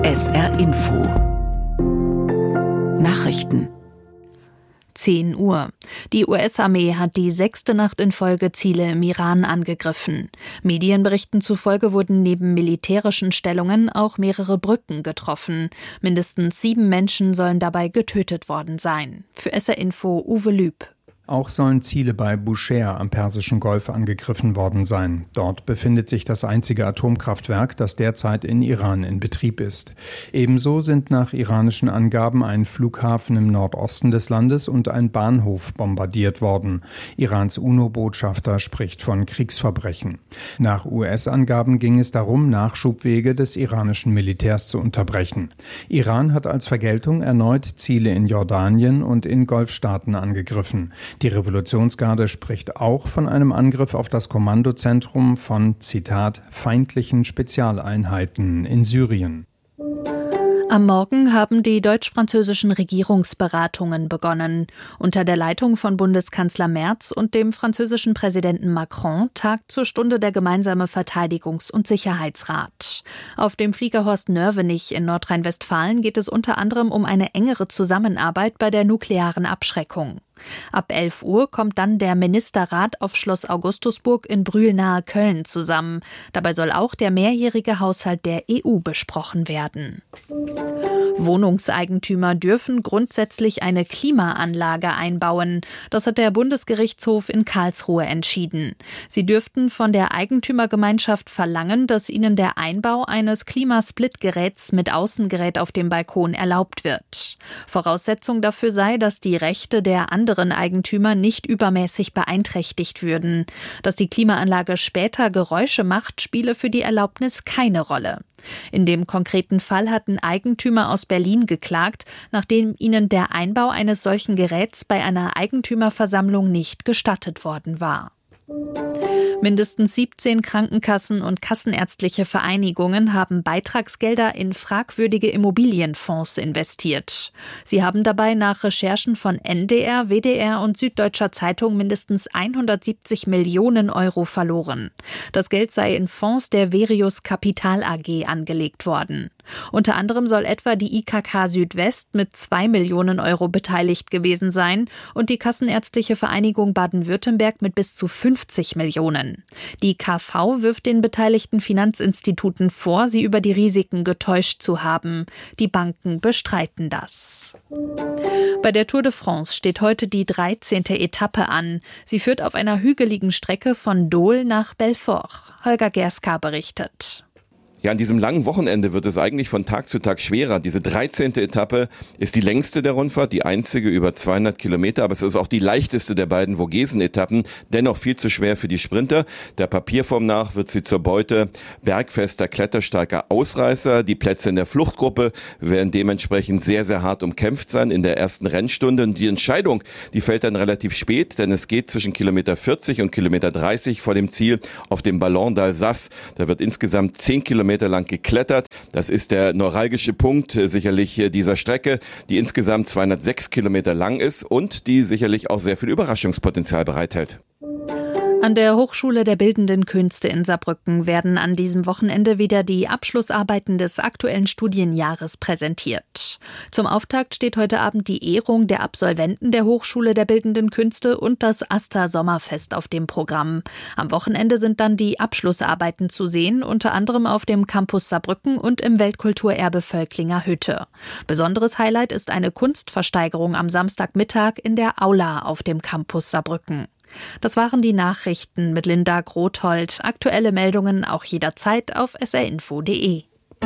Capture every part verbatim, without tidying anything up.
S R Info Nachrichten zehn Uhr. Die U S-Armee hat die sechste Nacht in Folge Ziele im Iran angegriffen. Medienberichten zufolge wurden neben militärischen Stellungen auch mehrere Brücken getroffen. Mindestens sieben Menschen sollen dabei getötet worden sein. Für S R Info Uwe Lüb. Auch sollen Ziele bei Bushehr am Persischen Golf angegriffen worden sein. Dort befindet sich das einzige Atomkraftwerk, das derzeit in Iran in Betrieb ist. Ebenso sind nach iranischen Angaben ein Flughafen im Nordosten des Landes und ein Bahnhof bombardiert worden. Irans UNO-Botschafter spricht von Kriegsverbrechen. Nach U S-Angaben ging es darum, Nachschubwege des iranischen Militärs zu unterbrechen. Iran hat als Vergeltung erneut Ziele in Jordanien und in Golfstaaten angegriffen. Die Revolutionsgarde spricht auch von einem Angriff auf das Kommandozentrum von, Zitat, feindlichen Spezialeinheiten in Syrien. Am Morgen haben die deutsch-französischen Regierungsberatungen begonnen. Unter der Leitung von Bundeskanzler Merz und dem französischen Präsidenten Macron tagt zur Stunde der gemeinsame Verteidigungs- und Sicherheitsrat. Auf dem Flieger Horst Nörvenich in Nordrhein-Westfalen geht es unter anderem um eine engere Zusammenarbeit bei der nuklearen Abschreckung. Ab elf Uhr kommt dann der Ministerrat auf Schloss Augustusburg in Brühl nahe Köln zusammen. Dabei soll auch der mehrjährige Haushalt der E U besprochen werden. Wohnungseigentümer dürfen grundsätzlich eine Klimaanlage einbauen. Das hat der Bundesgerichtshof in Karlsruhe entschieden. Sie dürften von der Eigentümergemeinschaft verlangen, dass ihnen der Einbau eines Klimasplitgeräts mit Außengerät auf dem Balkon erlaubt wird. Voraussetzung dafür sei, dass die Rechte der anderen Eigentümer nicht übermäßig beeinträchtigt würden. Dass die Klimaanlage später Geräusche macht, spiele für die Erlaubnis keine Rolle. In dem konkreten Fall hatten Eigentümer aus Berlin geklagt, nachdem ihnen der Einbau eines solchen Geräts bei einer Eigentümerversammlung nicht gestattet worden war. Mindestens siebzehn Krankenkassen und kassenärztliche Vereinigungen haben Beitragsgelder in fragwürdige Immobilienfonds investiert. Sie haben dabei nach Recherchen von N D R, W D R und Süddeutscher Zeitung mindestens hundertsiebzig Millionen Euro verloren. Das Geld sei in Fonds der Verius Kapital A G angelegt worden. Unter anderem soll etwa die I K K Südwest mit zwei Millionen Euro beteiligt gewesen sein und die Kassenärztliche Vereinigung Baden-Württemberg mit bis zu fünfzig Millionen. Die K V wirft den beteiligten Finanzinstituten vor, sie über die Risiken getäuscht zu haben. Die Banken bestreiten das. Bei der Tour de France steht heute die dreizehnte Etappe an. Sie führt auf einer hügeligen Strecke von Dole nach Belfort. Holger Gerska berichtet. Ja, an diesem langen Wochenende wird es eigentlich von Tag zu Tag schwerer. Diese dreizehnte Etappe ist die längste der Rundfahrt, die einzige über zweihundert Kilometer, aber es ist auch die leichteste der beiden Vogesen-Etappen, dennoch viel zu schwer für die Sprinter. Der Papierform nach wird sie zur Beute bergfester, kletterstarker Ausreißer. Die Plätze in der Fluchtgruppe werden dementsprechend sehr, sehr hart umkämpft sein in der ersten Rennstunde. Und die Entscheidung, die fällt dann relativ spät, denn es geht zwischen Kilometer vierzig und Kilometer dreißig vor dem Ziel auf dem Ballon d'Alsace. Da wird insgesamt zehn Kilometer lang geklettert. Das ist der neuralgische Punkt äh, sicherlich äh, dieser Strecke, die insgesamt zweihundertsechs Kilometer lang ist und die sicherlich auch sehr viel Überraschungspotenzial bereithält. An der Hochschule der Bildenden Künste in Saarbrücken werden an diesem Wochenende wieder die Abschlussarbeiten des aktuellen Studienjahres präsentiert. Zum Auftakt steht heute Abend die Ehrung der Absolventen der Hochschule der Bildenden Künste und das AStA-Sommerfest auf dem Programm. Am Wochenende sind dann die Abschlussarbeiten zu sehen, unter anderem auf dem Campus Saarbrücken und im Weltkulturerbe Völklinger Hütte. Besonderes Highlight ist eine Kunstversteigerung am Samstagmittag in der Aula auf dem Campus Saarbrücken. Das waren die Nachrichten mit Linda Grothold. Aktuelle Meldungen auch jederzeit auf s r info punkt d e.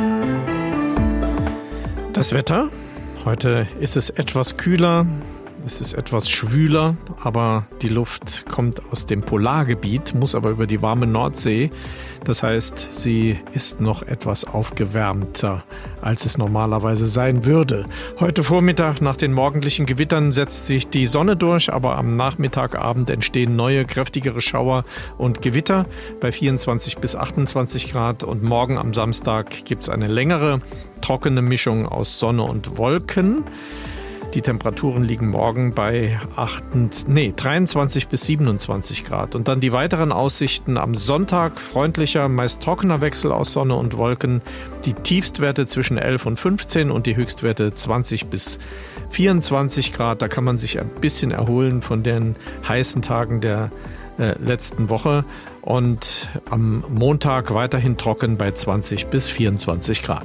Das Wetter. Heute ist es etwas kühler, es ist etwas schwüler, aber die Luft kommt aus dem Polargebiet, muss aber über die warme Nordsee. Das heißt, sie ist noch etwas aufgewärmter, als es normalerweise sein würde. Heute Vormittag nach den morgendlichen Gewittern setzt sich die Sonne durch, aber am Nachmittagabend entstehen neue, kräftigere Schauer und Gewitter bei vierundzwanzig bis achtundzwanzig Grad. Und morgen am Samstag gibt es eine längere, trockene Mischung aus Sonne und Wolken. Die Temperaturen liegen morgen bei achtund, nee, dreiundzwanzig bis siebenundzwanzig Grad. Und dann die weiteren Aussichten am Sonntag. Freundlicher, meist trockener Wechsel aus Sonne und Wolken. Die Tiefstwerte zwischen elf und fünfzehn und die Höchstwerte zwanzig bis vierundzwanzig Grad. Da kann man sich ein bisschen erholen von den heißen Tagen der äh, letzten Woche. Und am Montag weiterhin trocken bei zwanzig bis vierundzwanzig Grad.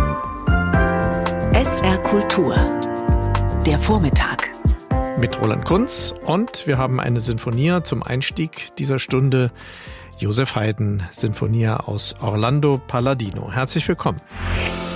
S R Kultur. Der Vormittag. Mit Roland Kunz, und wir haben eine Sinfonia zum Einstieg dieser Stunde. Joseph Haydn, Sinfonia aus Orlando Palladino. Herzlich willkommen.